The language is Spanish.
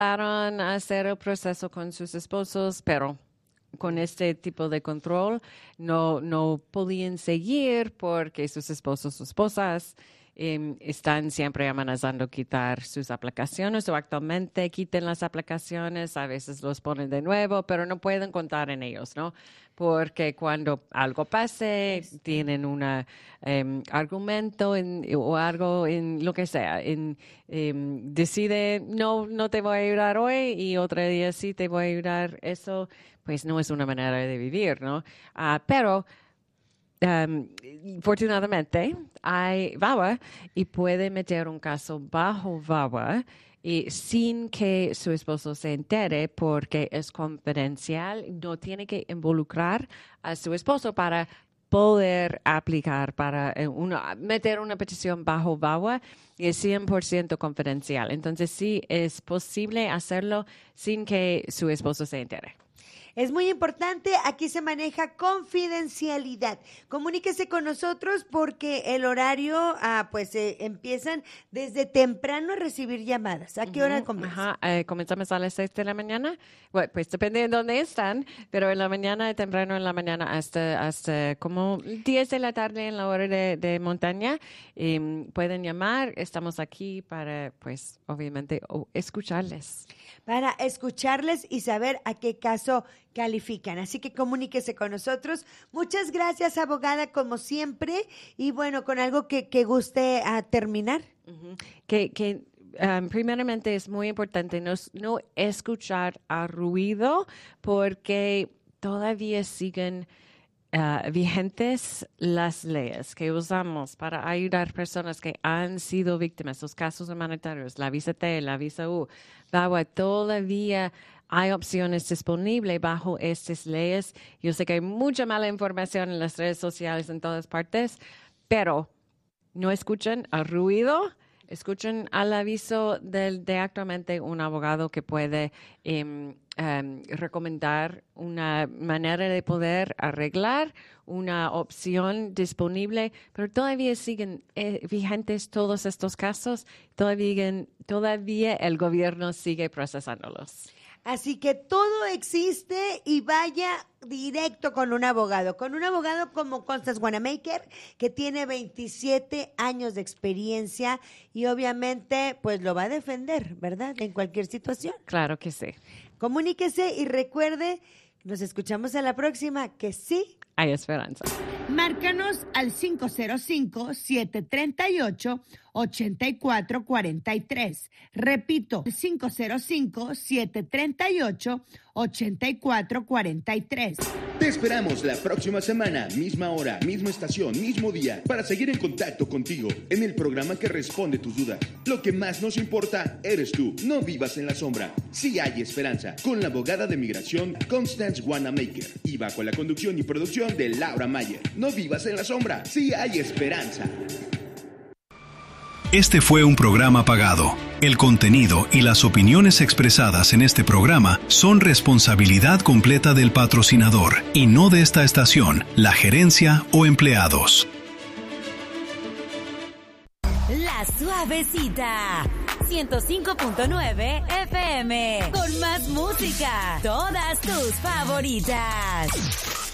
a hacer el proceso con sus esposos, pero con este tipo de control no podían seguir porque sus esposos o esposas están siempre amenazando quitar sus aplicaciones o actualmente quiten las aplicaciones, a veces los ponen de nuevo, pero no pueden contar en ellos, ¿no? Porque cuando algo pase, tienen un argumento o algo en lo que sea, decide no te voy a ayudar hoy y otro día sí te voy a ayudar, eso pues no es una manera de vivir, ¿no? Pero afortunadamente hay VAWA y puede meter un caso bajo VAWA y sin que su esposo se entere porque es confidencial, no tiene que involucrar a su esposo para poder aplicar para meter una petición bajo VAWA y es 100% confidencial. Entonces sí es posible hacerlo sin que su esposo se entere. Es muy importante, aquí se maneja confidencialidad. Comuníquese con nosotros porque el horario, empiezan desde temprano a recibir llamadas. ¿A qué hora comienza? Comenzamos a las 6 de la mañana. Bueno, pues depende de dónde están, pero en la mañana, temprano en la mañana hasta como 10 de la tarde en la hora de montaña. Pueden llamar, estamos aquí para, pues, obviamente, escucharles. Para escucharles y saber a qué caso califican. Así que comuníquese con nosotros. Muchas gracias, abogada, como siempre. Y bueno, con algo que guste terminar. Uh-huh. Primeramente es muy importante no escuchar a ruido porque todavía siguen vigentes las leyes que usamos para ayudar a personas que han sido víctimas, los casos humanitarios, la visa T, la visa U, VAWA, todavía hay opciones disponibles bajo estas leyes. Yo sé que hay mucha mala información en las redes sociales en todas partes, pero no escuchen al ruido, escuchen al aviso de actualmente un abogado que puede recomendar una manera de poder arreglar, una opción disponible, pero todavía siguen vigentes todos estos casos, todavía el gobierno sigue procesándolos. Así que todo existe y vaya directo con un abogado como Constance Wanamaker, que tiene 27 años de experiencia y obviamente pues lo va a defender, ¿verdad? En cualquier situación. Claro que sí. Comuníquese y recuerde, nos escuchamos a la próxima, que sí hay esperanza. Márcanos al 505-738-8443. Repito, 505-738-8443. Te esperamos la próxima semana, misma hora, misma estación, mismo día, para seguir en contacto contigo en el programa que responde tus dudas. Lo que más nos importa eres tú. No vivas en la sombra. Sí hay esperanza. Con la abogada de migración Constance Wanamaker y bajo la conducción y producción de Laura Mayer. No vivas en la sombra. Sí hay esperanza. Este fue un programa pagado. El contenido y las opiniones expresadas en este programa son responsabilidad completa del patrocinador y no de esta estación, la gerencia o empleados. La Suavecita, 105.9 FM, con más música, todas tus favoritas.